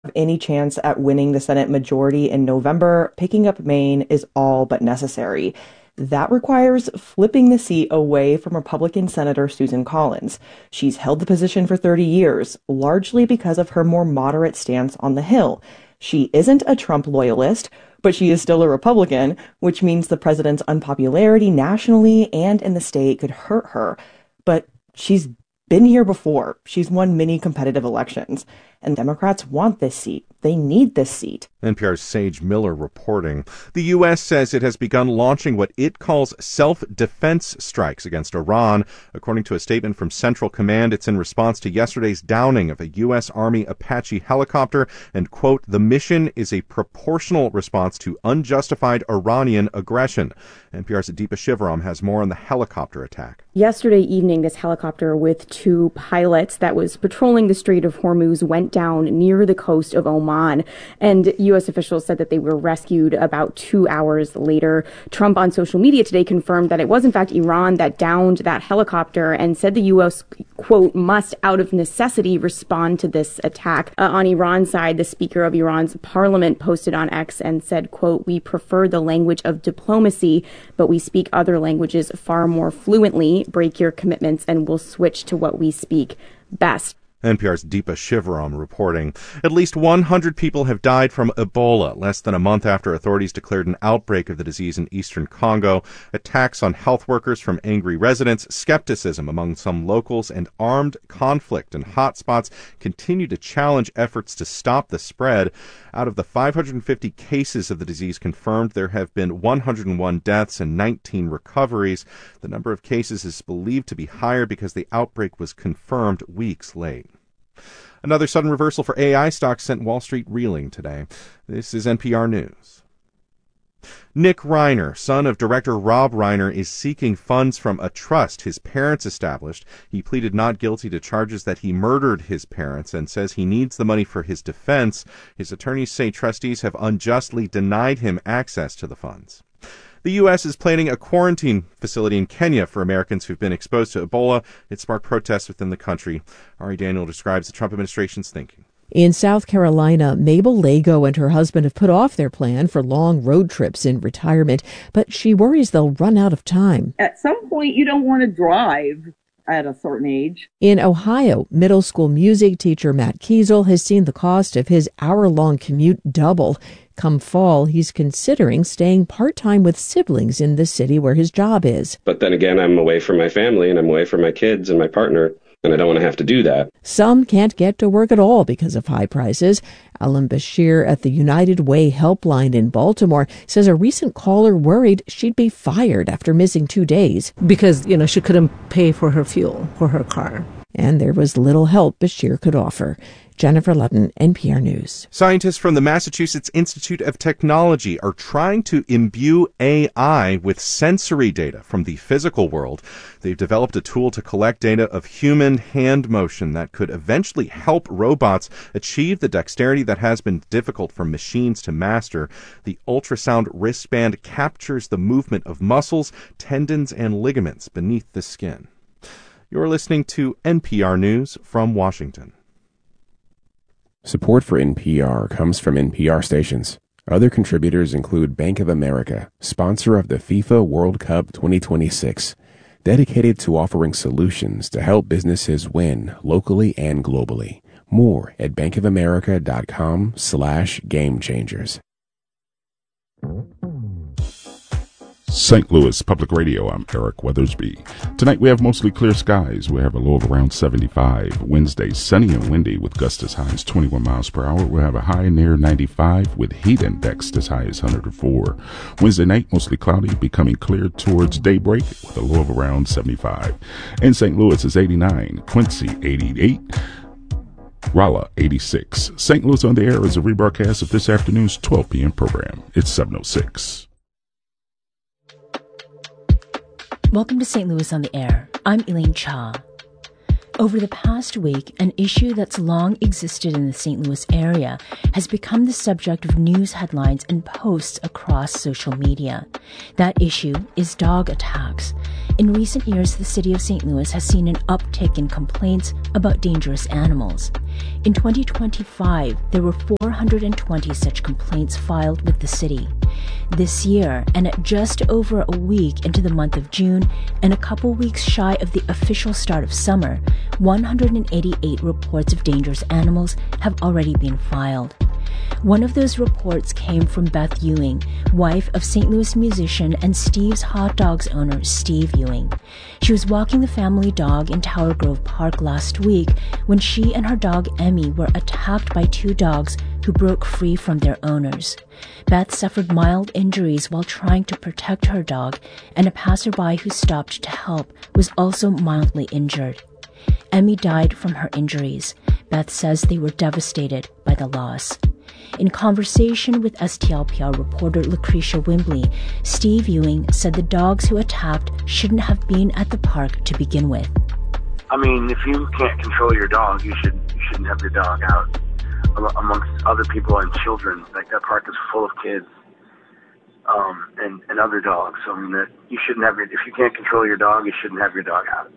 any chance at winning the Senate majority in November, picking up Maine is all but necessary. That requires flipping the seat away from Republican Senator Susan Collins. She's held the position for 30 years, largely because of her more moderate stance on the Hill. She isn't a Trump loyalist, but she is still a Republican, which means the president's unpopularity nationally and in the state could hurt her. But she's been here before. She's won many competitive elections. And Democrats want this seat. They need this seat. NPR's Sage Miller reporting. The U.S. says it has begun launching what it calls self-defense strikes against Iran. According to a statement from Central Command, it's in response to yesterday's downing of a U.S. Army Apache helicopter. And, quote, the mission is a proportional response to unjustified Iranian aggression. NPR's Deepa Shivaram has more on the helicopter attack. Yesterday evening, this helicopter with 2 pilots that was patrolling the Strait of Hormuz went down near the coast of Oman, and U.S. officials said that they were rescued about 2 hours later. Trump on social media today confirmed that it was in fact Iran that downed that helicopter and said the U.S., quote, must out of necessity respond to this attack. On Iran's side, the Speaker of Iran's parliament posted on X and said, quote, we prefer the language of diplomacy, but we speak other languages far more fluently. Break your commitments and we'll switch to what we speak best. NPR's Deepa Shivaram reporting. At least 100 people have died from Ebola, less than a month after authorities declared an outbreak of the disease in eastern Congo. Attacks on health workers from angry residents, skepticism among some locals, and armed conflict in hotspots continue to challenge efforts to stop the spread. Out of the 550 cases of the disease confirmed, there have been 101 deaths and 19 recoveries. The number of cases is believed to be higher because the outbreak was confirmed weeks late. Another sudden reversal for AI stocks sent Wall Street reeling today. This is NPR News. Nick Reiner, son of director Rob Reiner, is seeking funds from a trust his parents established. He pleaded not guilty to charges that he murdered his parents and says he needs the money for his defense. His attorneys say trustees have unjustly denied him access to the funds. The U.S. is planning a quarantine facility in Kenya for Americans who've been exposed to Ebola. It sparked protests within the country. Ari Daniel describes the Trump administration's thinking. In South Carolina, Mabel Lago and her husband have put off their plan for long road trips in retirement, but she worries they'll run out of time. At some point, you don't want to drive at a certain age. In Ohio, middle school music teacher Matt Kiesel has seen the cost of his hour-long commute double. Come fall, he's considering staying part-time with siblings in the city where his job is. But then again, I'm away from my family and I'm away from my kids and my partner, and I don't want to have to do that. Some can't get to work at all because of high prices. Alan Bashir at the United Way helpline in Baltimore says a recent caller worried she'd be fired after missing 2 days. Because, she couldn't pay for her fuel for her car. And there was little help Bashir could offer. Jennifer Ludden, NPR News. Scientists from the Massachusetts Institute of Technology are trying to imbue AI with sensory data from the physical world. They've developed a tool to collect data of human hand motion that could eventually help robots achieve the dexterity that has been difficult for machines to master. The ultrasound wristband captures the movement of muscles, tendons, and ligaments beneath the skin. You're listening to NPR News from Washington. Support for NPR comes from NPR stations. Other contributors include Bank of America, sponsor of the FIFA World Cup 2026, dedicated to offering solutions to help businesses win locally and globally. More at bankofamerica.com/gamechangers. St. Louis Public Radio, I'm Eric Weathersby. Tonight we have mostly clear skies. We have a low of around 75. Wednesday, sunny and windy with gusts as high as 21 miles per hour. We'll have a high near 95 with heat index as high as 104. Wednesday night, mostly cloudy, becoming clear towards daybreak with a low of around 75. And St. Louis is 89, Quincy 88, Rolla 86. St. Louis on the Air is a rebroadcast of this afternoon's 12 p.m. program. It's 7:06. Welcome to St. Louis on the Air. I'm Elaine Cha. Over the past week, an issue that's long existed in the St. Louis area has become the subject of news headlines and posts across social media. That issue is dog attacks. In recent years, the city of St. Louis has seen an uptick in complaints about dangerous animals. In 2025, there were 420 such complaints filed with the city. This year, and at just over a week into the month of June, and a couple weeks shy of the official start of summer, 188 reports of dangerous animals have already been filed. One of those reports came from Beth Ewing, wife of St. Louis musician and Steve's Hot Dogs owner, Steve Ewing. She was walking the family dog in Tower Grove Park last week when she and her dog Emmy were attacked by two dogs who broke free from their owners. Beth suffered mild injuries while trying to protect her dog, and a passerby who stopped to help was also mildly injured. Emmy died from her injuries. Beth says they were devastated by the loss. In conversation with STLPR reporter Lucretia Wimbley, Steve Ewing said the dogs who attacked shouldn't have been at the park to begin with. I mean, if you can't control your dog, you shouldn't have your dog out amongst other people and children. Like, that park is full of kids and other dogs. So, I mean, you shouldn't have if you can't control your dog, you shouldn't have your dog out.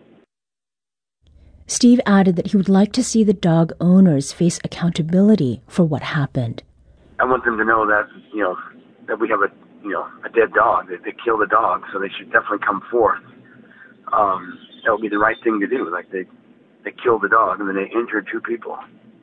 Steve added that he would like to see the dog owners face accountability for what happened. I want them to know that, that we have a dead dog, that they killed a dog, so they should definitely come forth. That would be the right thing to do. Like, they killed the dog and then they injured two people.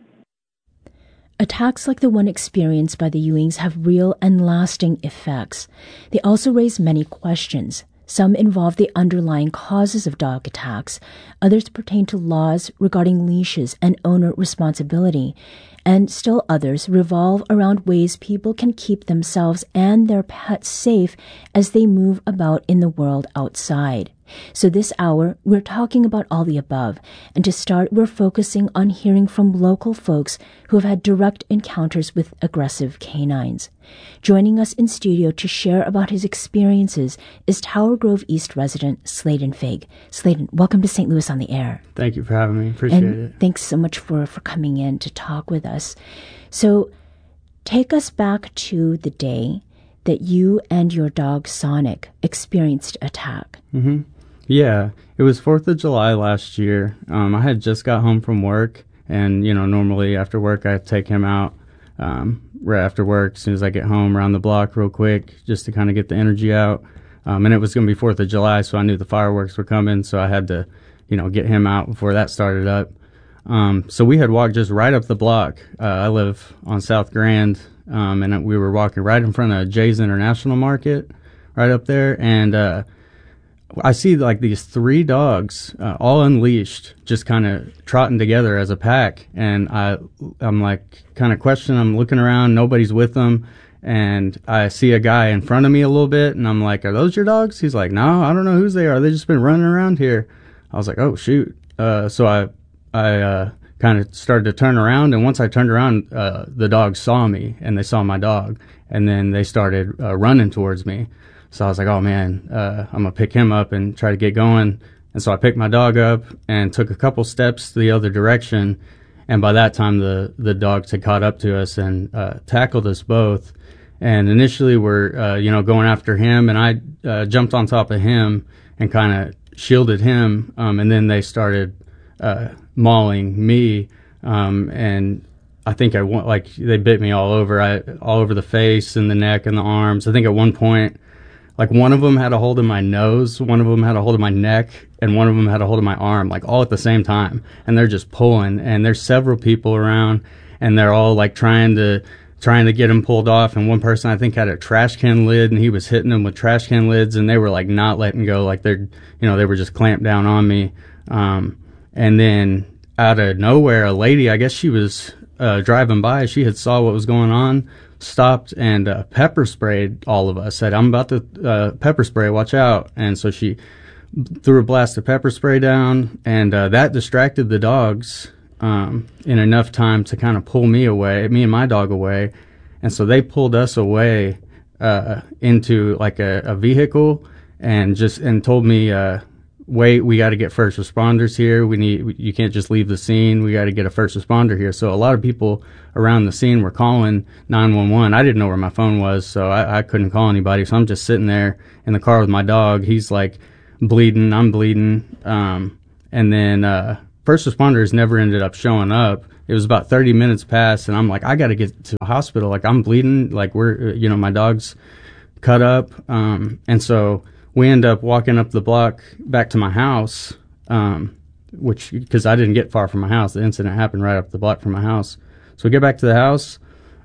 Attacks like the one experienced by the Ewings have real and lasting effects. They also raise many questions. Some involve the underlying causes of dog attacks. Others pertain to laws regarding leashes and owner responsibility. And still others revolve around ways people can keep themselves and their pets safe as they move about in the world outside. So this hour, we're talking about all the above. And to start, we're focusing on hearing from local folks who have had direct encounters with aggressive canines. Joining us in studio to share about his experiences is Tower Grove East resident Sladen Fig. Sladen, welcome to St. Louis on the Air. Thank you for having me. Appreciate it. Thanks so much for coming in to talk with us. So take us back to the day that you and your dog Sonic experienced attack. Mm-hmm. Yeah, it was 4th of July last year. I had just got home from work, and, normally after work I take him out right after work, as soon as I get home, around the block real quick, just to kind of get the energy out. And it was going to be 4th of July, so I knew the fireworks were coming, so I had to, get him out before that started up. So we had walked just right up the block. I live on South Grand, and we were walking right in front of Jay's International Market, right up there, and I see like these three dogs, all unleashed, just kind of trotting together as a pack. And I'm like kind of questioning, I'm looking around, nobody's with them. And I see a guy in front of me a little bit, and I'm like, are those your dogs? He's like, no, I don't know whose they are. They've just been running around here. I was like, oh, shoot. So I kind of started to turn around. And once I turned around, the dogs saw me, and they saw my dog. And then they started running towards me. So I was like, oh, man, I'm going to pick him up and try to get going. And so I picked my dog up and took a couple steps the other direction. And by that time, the dogs had caught up to us and tackled us both. And initially we're, going after him. And I jumped on top of him and kind of shielded him. And then they started mauling me. And I think they bit me all over the face and the neck and the arms. I think at one point, like, one of them had a hold of my nose, one of them had a hold of my neck, and one of them had a hold of my arm, like, all at the same time. And they're just pulling, and there's several people around, and they're all, like, trying to get him pulled off. And one person, I think, had a trash can lid, and he was hitting them with trash can lids, and they were, like, not letting go. Like, they were just clamped down on me. And then out of nowhere, a lady, I guess she was driving by, she had saw what was going on, stopped and pepper sprayed all of us, said, I'm about to pepper spray, watch out. And so she threw a blast of pepper spray down, and that distracted the dogs in enough time to kind of pull me and my dog away. And so they pulled us away into like a vehicle and told me, wait, we got to get first responders here. You can't just leave the scene. We got to get a first responder here. So a lot of people around the scene were calling 911. I didn't know where my phone was, so I couldn't call anybody. So I'm just sitting there in the car with my dog. He's like bleeding. I'm bleeding. And then first responders never ended up showing up. It was about 30 minutes past, and I'm like, I got to get to the hospital. Like, I'm bleeding. Like, my dog's cut up. And so we end up walking up the block back to my house, because I didn't get far from my house. The incident happened right up the block from my house. So we get back to the house.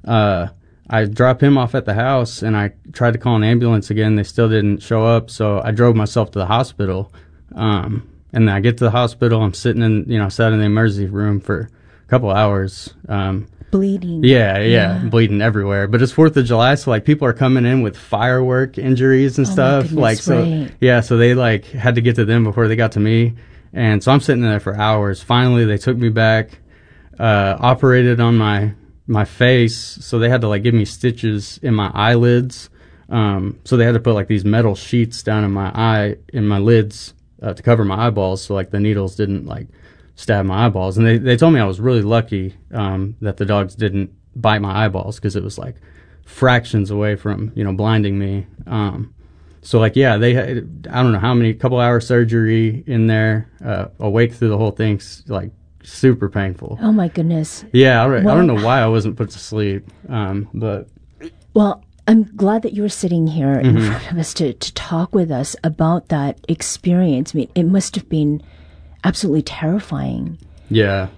I drop him off at the house, and I tried to call an ambulance again. They still didn't show up, so I drove myself to the hospital. And then I get to the hospital. I'm sitting sat in the emergency room for a couple hours. Bleeding. Yeah, bleeding everywhere. But it's 4th of July, so like people are coming in with firework injuries and stuff. Goodness, so they like had to get to them before they got to me. And so I'm sitting there for hours. Finally, they took me back, operated on my face. So they had to like give me stitches in my eyelids. So they had to put like these metal sheets down in my lids to cover my eyeballs, so like the needles didn't like stab my eyeballs. And they told me I was really lucky that the dogs didn't bite my eyeballs, because it was like fractions away from blinding me. So like, yeah, they had, I don't know how many, couple hour surgery in there, awake through the whole thing, like super painful. Oh my goodness. Yeah, I don't know why I wasn't put to sleep, but. Well, I'm glad that you're sitting here in front of us to talk with us about that experience. I mean, it must have been absolutely terrifying. Yeah.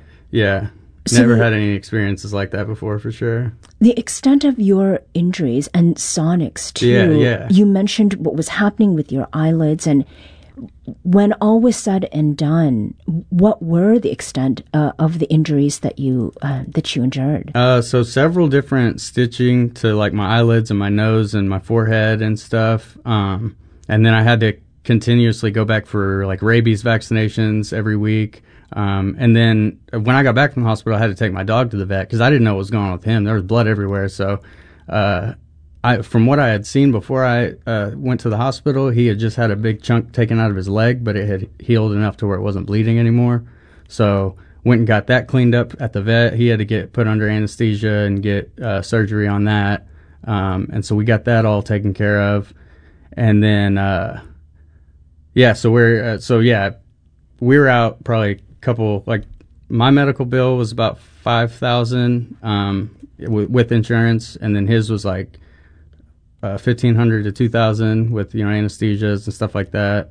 So never had any experiences like that before, for sure. The extent of your injuries, and Sonic's too. Yeah. You mentioned what was happening with your eyelids, and when all was said and done, what were the extent of the injuries that you endured? So several different stitching to like my eyelids and my nose and my forehead and stuff. And then I had to continuously go back for like rabies vaccinations every week. And then when I got back from the hospital, I had to take my dog to the vet because I didn't know what was going on with him. There was blood everywhere. So, from what I had seen before I went to the hospital, he had just had a big chunk taken out of his leg, but it had healed enough to where it wasn't bleeding anymore. So went and got that cleaned up at the vet. He had to get put under anesthesia and get surgery on that. And so we got that all taken care of. And then, we were out probably a couple, like my medical bill was about $5,000 with insurance, and then his was like $1,500 to $2,000 with anesthesias and stuff like that.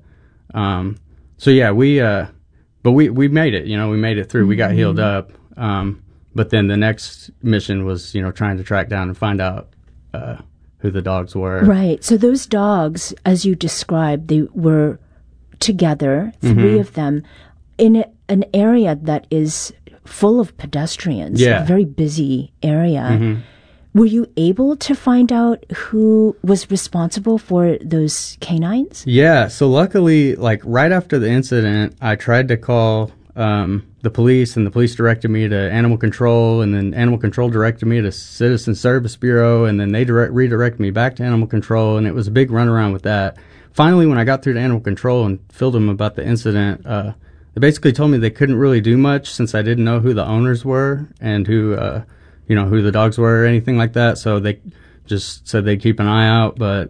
We made it. We made it through. We got healed up. But then the next mission was trying to track down and find out who the dogs were. Right. So those dogs, as you described, they were together, three of them, in an area that is full of pedestrians. Yeah. A very busy area. Were you able to find out who was responsible for those canines? Yeah. So luckily, like right after the incident, I tried to call the police, and the police directed me to Animal Control, and then Animal Control directed me to Citizen Service Bureau, and then they redirected me back to Animal Control, and it was a big runaround with that. Finally, when I got through to Animal Control and filled them about the incident, they basically told me they couldn't really do much since I didn't know who the owners were and who the dogs were or anything like that. So they just said they'd keep an eye out, but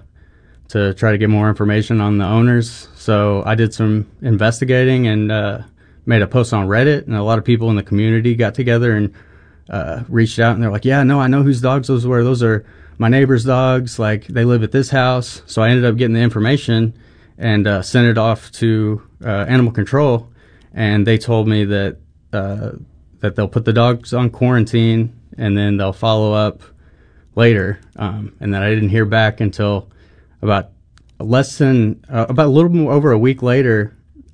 to try to get more information on the owners. So I did some investigating and made a post on Reddit, and a lot of people in the community got together and reached out, and they're like, yeah, no, I know whose dogs those were. Those are my neighbor's dogs. Like, they live at this house. So I ended up getting the information and sent it off to Animal Control, and they told me that they'll put the dogs on quarantine and then they'll follow up later, and that I didn't hear back until about a little more over a week later.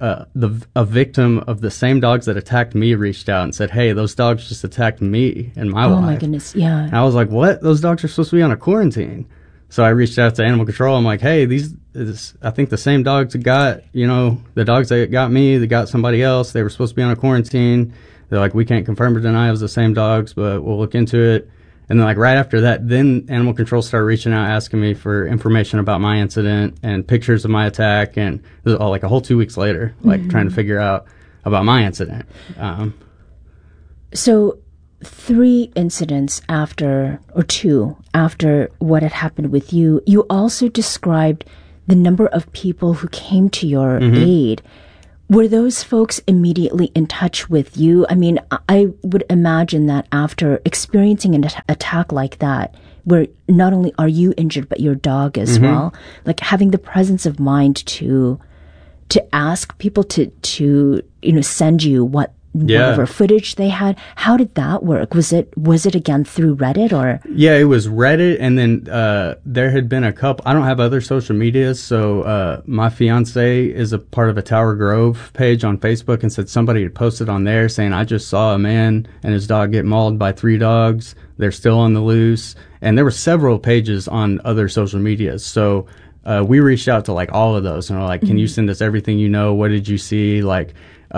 A victim of the same dogs that attacked me reached out and said, hey, those dogs just attacked me and my wife. Oh my goodness, yeah. And I was like, what? Those dogs are supposed to be on a quarantine. So I reached out to Animal Control. I'm like, hey, I think the same dogs got, the dogs that got me, they got somebody else. They were supposed to be on a quarantine. They're like, we can't confirm or deny it was the same dogs, but we'll look into it. And then, like, right after that, then Animal Control started reaching out, asking me for information about my incident and pictures of my attack. And it was all like a whole 2 weeks later, like trying to figure out about my incident. So 3 incidents after what had happened with you, you also described the number of people who came to your aid. Were those folks immediately in touch with you? I mean, I would imagine that after experiencing an attack like that, where not only are you injured, but your dog as well, like having the presence of mind to ask people to send you whatever footage they had. How did that work? Was it again through Reddit or? Yeah, it was Reddit, and then there had been a couple. I don't have other social medias, so my fiance is a part of a Tower Grove page on Facebook, and said somebody had posted on there saying, "I just saw a man and his dog get mauled by 3 dogs. They're still on the loose." And there were several pages on other social medias, so we reached out to like all of those, and we're like, "Can you send us everything you know? What did you see?" Like.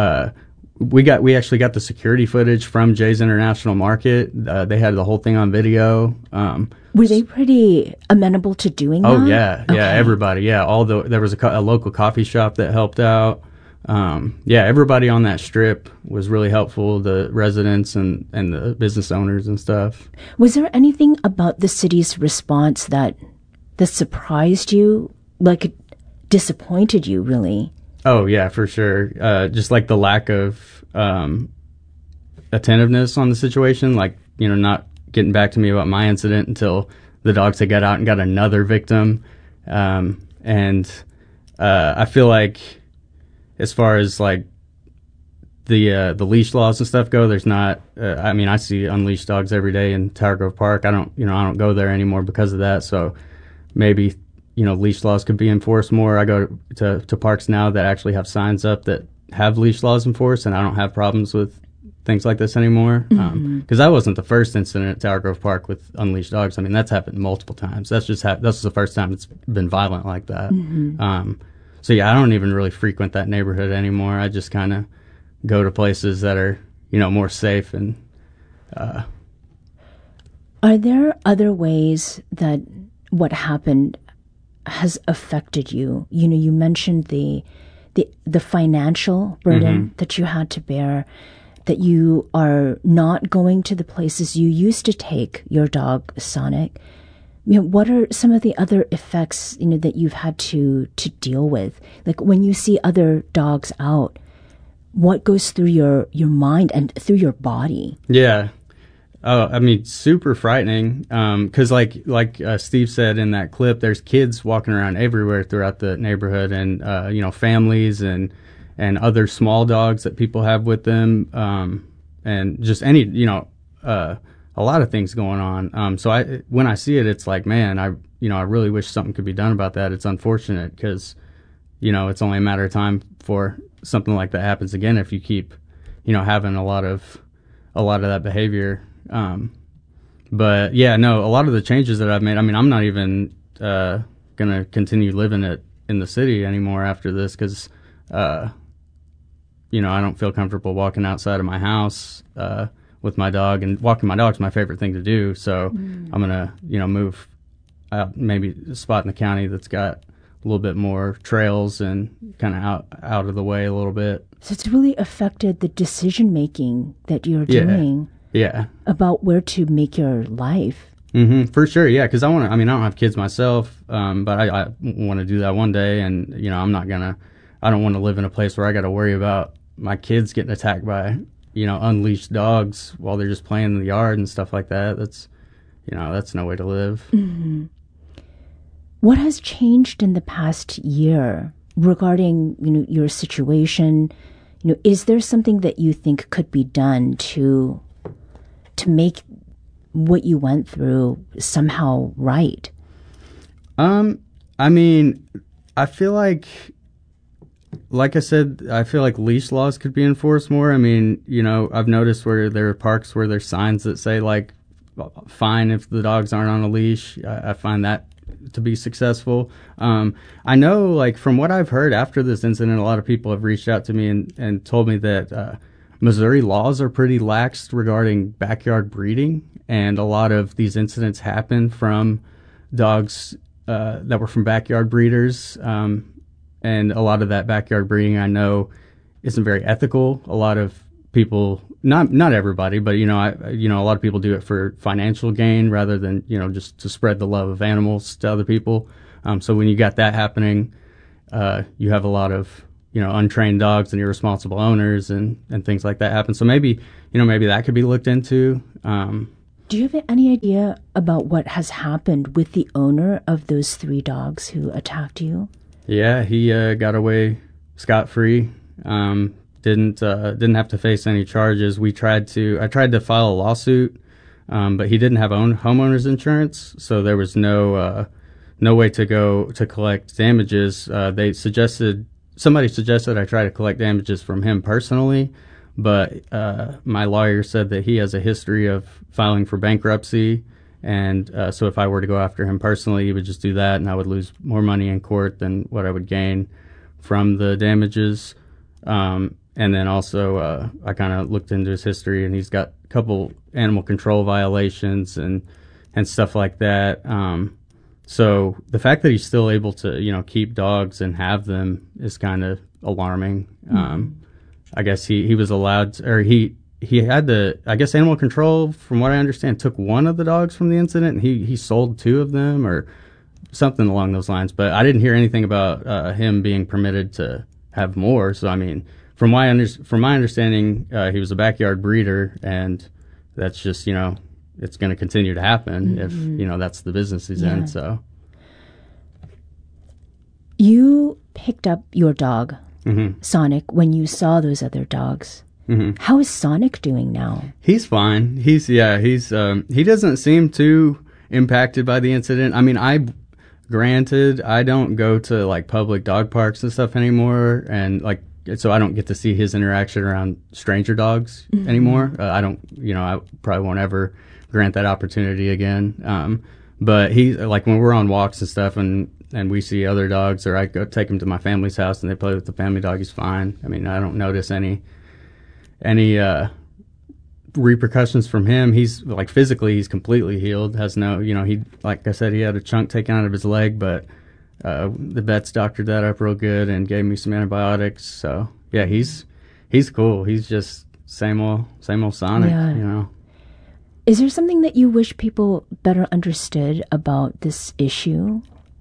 We actually got the security footage from Jay's International Market. They had the whole thing on video. Were they pretty amenable to doing that? Oh yeah, okay. Yeah, everybody. Yeah, there was a local coffee shop that helped out. Yeah, everybody on that strip was really helpful. The residents and the business owners and stuff. Was there anything about the city's response that surprised you, like it disappointed you, really? Oh, yeah, for sure. Just like the lack of attentiveness on the situation, like, not getting back to me about my incident until the dogs had got out and got another victim. And I feel like as far as like the leash laws and stuff go, there's not, I see unleashed dogs every day in Tower Grove Park. I don't go there anymore because of that. So maybe leash laws could be enforced more. I go to parks now that actually have signs up that have leash laws enforced, and I don't have problems with things like this anymore. Because that wasn't the first incident at Tower Grove Park with unleashed dogs. I mean, that's happened multiple times. That's the first time it's been violent like that. So yeah, I don't even really frequent that neighborhood anymore. I just kind of go to places that are, more safe. And are there other ways that what happened has affected you? You mentioned the financial burden that you had to bear, that you are not going to the places you used to take your dog Sonic. What are some of the other effects that you've had to deal with? Like when you see other dogs out, what goes through your mind and through your body? Yeah. Oh, super frightening. Cause like Steve said in that clip, there's kids walking around everywhere throughout the neighborhood, and, families and other small dogs that people have with them. And just any, a lot of things going on. So when I see it, it's like, man, I really wish something could be done about that. It's unfortunate because, it's only a matter of time before something like that happens again if you keep, having a lot of that behavior. But yeah, no, a lot of the changes that I've made, I'm not even gonna continue living in the city anymore after this because, I don't feel comfortable walking outside of my house with my dog, and walking my dog's my favorite thing to do. So I'm gonna, move out, maybe a spot in the county that's got a little bit more trails and kind of out of the way a little bit. So it's really affected the decision making that you're doing. Yeah. About where to make your life. For sure. Yeah. Cause I don't have kids myself. But I want to do that one day. And, I don't want to live in a place where I got to worry about my kids getting attacked by, unleashed dogs while they're just playing in the yard and stuff like that. That's no way to live. What has changed in the past year regarding, your situation? Is there something that you think could be done to make what you went through somehow right? I feel like I said, I feel like leash laws could be enforced more. I've noticed where there are parks where there's signs that say like, fine if the dogs aren't on a leash. I find that to be successful. I know, like, from what I've heard after this incident, a lot of people have reached out to me and told me that Missouri laws are pretty lax regarding backyard breeding, and a lot of these incidents happen from dogs that were from backyard breeders, and a lot of that backyard breeding I know isn't very ethical. A lot of people, not everybody, but a lot of people do it for financial gain rather than just to spread the love of animals to other people. So when you got that happening, you have a lot of untrained dogs and irresponsible owners and things like that happen. So maybe that could be looked into. Do you have any idea about what has happened with the owner of those 3 dogs who attacked you? Yeah, he got away scot-free. Didn't have to face any charges. I tried to file a lawsuit, but he didn't have homeowners insurance, so there was no way to go to collect damages. Somebody suggested I try to collect damages from him personally, but my lawyer said that he has a history of filing for bankruptcy, and so if I were to go after him personally, he would just do that, and I would lose more money in court than what I would gain from the damages. And then also, I kind of looked into his history, and he's got a couple animal control violations and stuff like that. So the fact that he's still able to, keep dogs and have them is kind of alarming. I guess he was allowed to, or he had to, I guess animal control, from what I understand, took one of the dogs from the incident, and he sold 2 of them or something along those lines. But I didn't hear anything about him being permitted to have more. So, I mean, from my understanding, he was a backyard breeder, and that's just, it's going to continue to happen if, that's the business he's in. So you picked up your dog, Sonic, when you saw those other dogs. How is Sonic doing now? He's fine. He doesn't seem too impacted by the incident. I mean, granted, I don't go to like public dog parks and stuff anymore, and so I don't get to see his interaction around stranger dogs anymore. I probably won't ever grant that opportunity again. But he, like, when we're on walks and stuff and we see other dogs, or I go take him to my family's house and they play with the family dog, he's fine. I mean, I don't notice any repercussions from him. He's like, physically, he's completely healed. Has no, he, like I said, he had a chunk taken out of his leg, but the vets doctored that up real good and gave me some antibiotics. So yeah, he's cool. He's just same old Sonic, Is there something that you wish people better understood about this issue?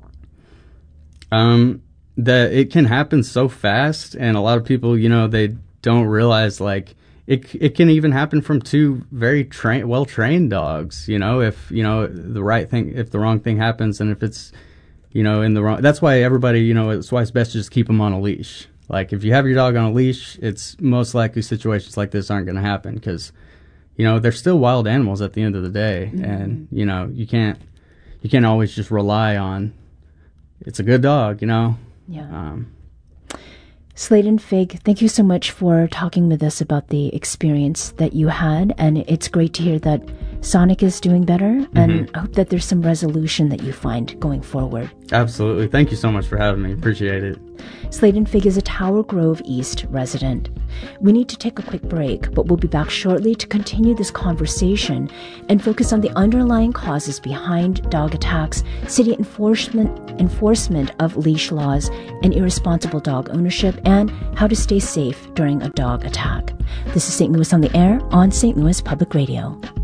That it can happen so fast, and a lot of people, they don't realize, like, it can even happen from 2 very well-trained dogs, if, if the wrong thing happens, and if it's, in the wrong, that's why everybody, it's why it's best to just keep them on a leash. Like, if you have your dog on a leash, it's most likely situations like this aren't going to happen, because, they're still wild animals at the end of the day, and, you can't always just rely on, it's a good dog, Yeah. Slade and Fig, thank you so much for talking with us about the experience that you had, and it's great to hear that Sonic is doing better, and I hope that there's some resolution that you find going forward. Absolutely. Thank you so much for having me. Appreciate it. Slade and Fig is a Tower Grove East resident. We need to take a quick break, but we'll be back shortly to continue this conversation and focus on the underlying causes behind dog attacks, city enforcement of leash laws and irresponsible dog ownership, and how to stay safe during a dog attack. This is St. Louis on the Air on St. Louis Public Radio.